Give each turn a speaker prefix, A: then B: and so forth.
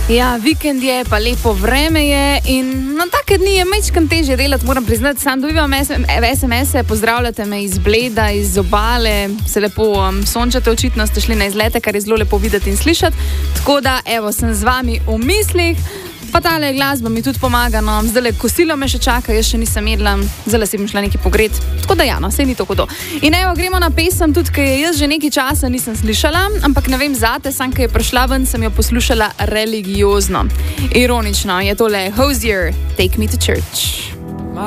A: Ja, vikend je, pa lepo vreme je in na take dni je majčkam težje delati, moram priznati. Sam dobivam SMS-e, pozdravljate me iz Bleda, iz obale, se lepo sončate, očitno ste šli na izlete, kar je zelo lepo videti in slišati. Tako da, evo, sem z vami v mislih, pa tale glasba mi tudi pomaga, no, zdaj kosilo me še čaka, jaz še nisem jedla, zdaj si bom šla nekaj pogret, tako da ja, no, sej ni to hudo. In evo, gremo na pesem, tudi kaj jaz že nekaj časa nisem slišala, ampak ne vem zate, sam kaj je prišla ven, sem jo poslušala religiozno. Ironično je tole Hozier, Take Me to Church.